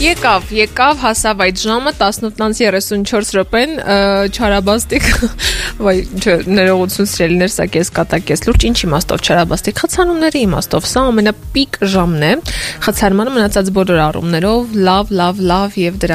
Եկավ, հասավ այդ ժամը 18:34 րոպեն, չարաբաստիկ, վայ, ներողություն սիրելիներ, սա կես կատակես լուրջ, ինչ իմաստով չարաբաստիկ, խցանումների իմաստով, սա ամենապիկ ժամն է, խցարմանը մնացած բոլոր առումներով, լավ եւ դրա